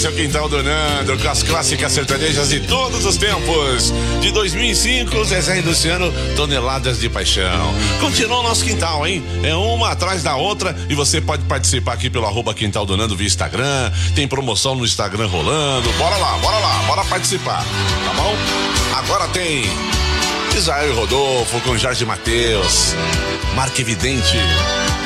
Esse é o Quintal do Nando, com as clássicas sertanejas de todos os tempos. De 2005, Zezé e Luciano, Toneladas de Paixão. Continua o nosso quintal, hein? É uma atrás da outra e você pode participar aqui pelo @Quintal do Nando via Instagram. Tem promoção no Instagram rolando. Bora lá, bora participar, tá bom? Agora tem Israel e Rodolfo com Jorge Mateus, Marca Evidente.